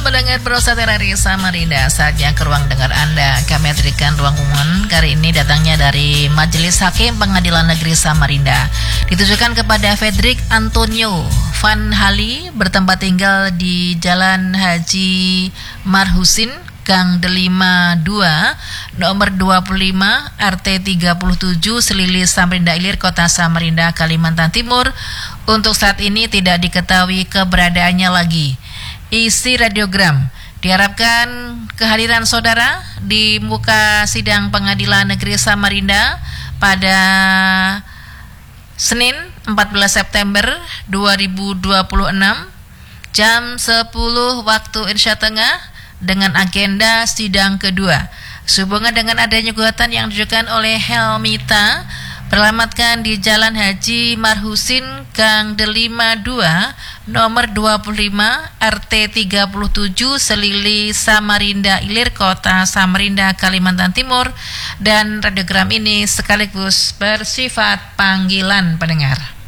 pendengar Prosa RRI Samarinda, saatnya ke ruang dengar Anda. Kami berikan ruang umum kali ini datangnya dari Majelis Hakim Pengadilan Negeri Samarinda. Ditujukan kepada Fredrik Antonio Van Hali, bertempat tinggal di Jalan Haji Marhusin, Gang Delima 2, nomor 25, RT 37, Selili, Samarinda Ilir, Kota Samarinda, Kalimantan Timur. Untuk saat ini tidak diketahui keberadaannya lagi. Isi radiogram: diharapkan kehadiran saudara di muka sidang Pengadilan Negeri Samarinda pada Senin 14 September 2026 jam 10 waktu Indonesia Tengah dengan agenda sidang kedua. Sehubungan dengan adanya gugatan yang diajukan oleh Helmita, beralamatkan di Jalan Haji Marhusin, Gang Delima 2, nomor 25, RT 37, Selili, Samarinda Ilir, Kota Samarinda, Kalimantan Timur. Dan radiogram ini sekaligus bersifat panggilan pendengar.